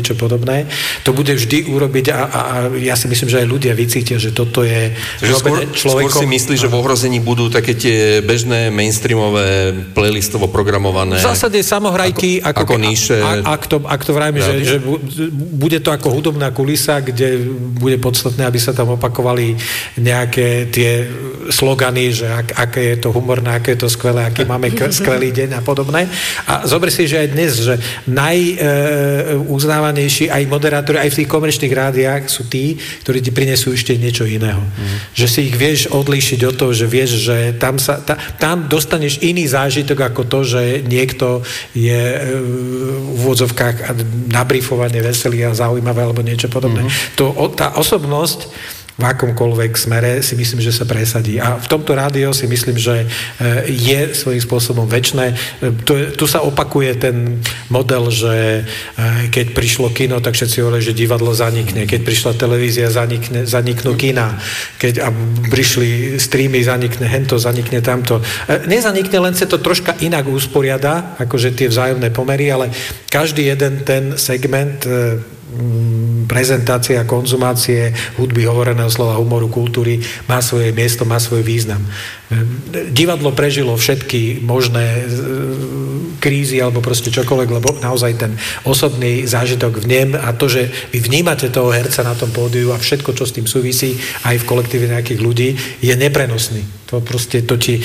niečo podobné, to bude vždy urobiť a ja si myslím, že aj ľudia vycítia, že toto je skôr si myslí, že v ohrození budú také tie bežné mainstreamové playlistovo programované. V zásade samohrajky ako níše. Ak to vrajme, že bude to ako hudobná kulisa, kde bude podstatné, aby sa tam opakovali nejaké tie slogany, že aké je to humorné, aké je to skvelé, aký máme skvelý deň a podobné. A zober si, že aj dnes, že najuznávanejší aj moderátori, aj v tých komerčných rádiách sú tí, ktorí ti prinesú ešte niečo iného. Že si ich vieš odlíšiť od toho, že vieš, že tam dostaneš iný zážitok ako to, že niekto je v úvodzovkách nabrifovaný, veselý a zaujímavé alebo niečo podobné. Tá osobnosť v akomkoľvek smere si myslím, že sa presadí. A v tomto rádio si myslím, že je svojím spôsobom večné. Tu sa opakuje ten model, že keď prišlo kino, tak všetci hovorili, že divadlo zanikne. Keď prišla televízia, zaniknú kina. Keď prišli streamy, zanikne hento, zanikne tamto. Nezanikne, len sa to troška inak usporiada, akože tie vzájomné pomery, ale každý jeden ten segment prezentácia, konzumácie hudby, hovoreného slova, humoru, kultúry má svoje miesto, má svoj význam. Divadlo prežilo všetky možné krízy alebo proste čokoľvek, lebo naozaj ten osobný zážitok v ňom a to, že vy vnímate toho herca na tom pódiu a všetko, čo s tým súvisí aj v kolektíve nejakých ľudí, je neprenosný. To proste, to ti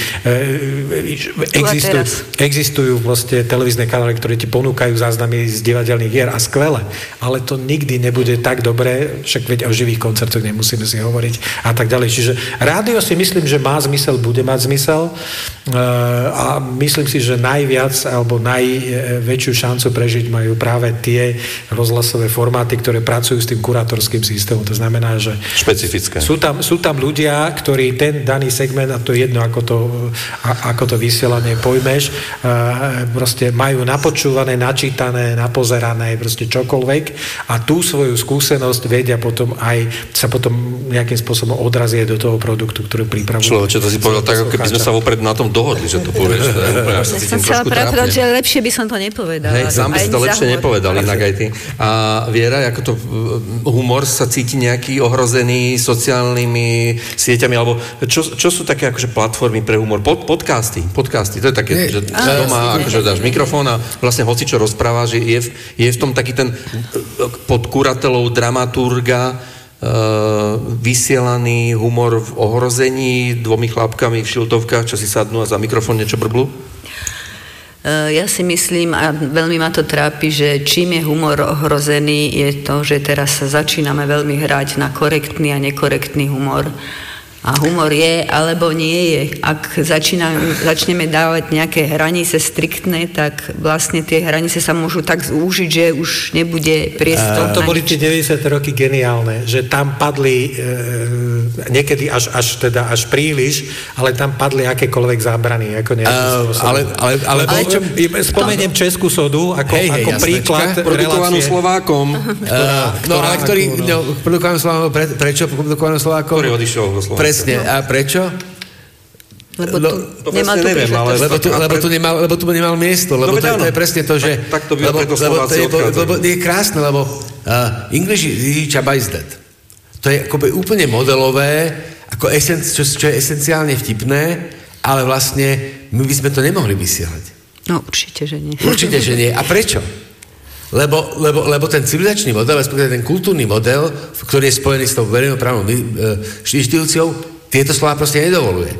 existujú proste televízne kanály, ktoré ti ponúkajú záznamy z divadelných hier a skvelé, ale to nikdy nebude tak dobré, však veď o živých koncertoch nemusíme si hovoriť a tak ďalej. Čiže rádio si myslím, že má zmysel, bude mať zmysel a myslím si, že najviac alebo najväčšiu šancu prežiť majú práve tie rozhlasové formáty, ktoré pracujú s tým kurátorským systémom. To znamená, že špecifické. Sú tam ľudia, ktorí ten daný segment, a to je jedno, ako to vysielanie pojmeš, proste majú napočúvané, načítané, napozerané, proste čokoľvek a tú svoju skúsenosť vedia potom sa potom nejakým spôsobom odrazie do toho produktu, ktorý pripravujú. Človeče, to si povedal tak, ako keby sme sa vopred na tom dohodli, že to povieš. Ja som chcela povedať, že lepšie by som to nepovedala. Hej, sám by si to lepšie nepovedal, inak aj ty. A Viera, ako to humor sa cíti nejaký ohrozený sociálnymi sieťami, alebo čo sú také akože platformy pre humor? Podcasty, to je také, že doma akože dáš mikrofón a vlastne hoci čo rozprávaš, je v tom taký ten pod kuratelou dramaturga vysielaný humor v ohrození dvomi chlapkami v šiltovkách, čo si sadnú a za mikrofón niečo brblú? Ja si myslím, a veľmi ma to trápi, že čím je humor ohrozený, je to, že teraz sa začíname veľmi hrať na korektný a nekorektný humor. A humor je, alebo nie je. Ak začneme dávať nejaké hranice striktné, tak vlastne tie hranice sa môžu tak zúžiť, že už nebude priestor. To boli tie 90. roky geniálne, že tam padli niekedy až príliš, ale tam padli akékoľvek zábrany. Ako ale spomeniem Českú sodu ako príklad produkovanú Slovákom. Produkovanú Slovákom, prečo produkovanú Slovákom? Ktorý odišiel do Slováka. Presne. A prečo? Lebo tu nemal miesto. Lebo to je presne to, že... Tak to by preto Slováci odchádzajú. Je krásne, lebo English is easy, Csaba is dead. To je akoby úplne modelové, čo je esenciálne vtipné, ale vlastne my by sme to nemohli vysielať. No, určite, že nie. Určite, že nie. A prečo? Lebo ten civilizačný model, respektíve ten kultúrny model, ktorý je spojený s tou verejnoprávnou inštitúciou, tieto slova proste nedovoluje.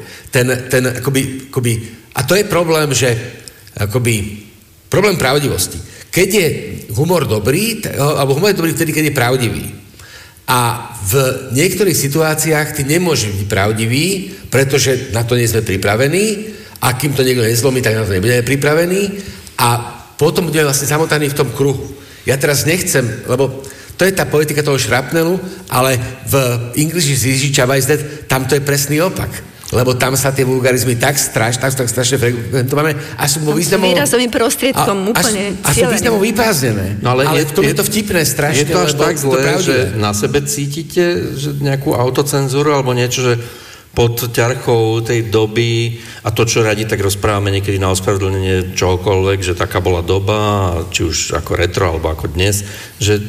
A to je problém, že problém pravdivosti. Keď je humor dobrý, alebo humor je dobrý vtedy, keď je pravdivý. A v niektorých situáciách ty nemôžeš byť pravdivý, pretože na to nie sme pripravení, a kým to niekto nezlomí, tak na to nebudeme pripravení a potom budeme vlastne zamotaní v tom kruhu. Ja teraz nechcem, lebo to je tá politika toho šrapnelu, ale v English is easy, Csaba is dead, tam to je presný opak. Lebo tam sa tie vulgarizmy tak strašne frekventované a sú vo významu... výrazovým prostriedkom úplne a sú významu vyprázdnené. No ale je to vtipné strašne. Je to až tak zlé, že na sebe cítite že nejakú autocenzúru alebo niečo, že pod ťarchou tej doby a to, čo radi tak rozprávame niekedy na ospravedlnenie čohokoľvek, že taká bola doba, či už ako retro, alebo ako dnes, že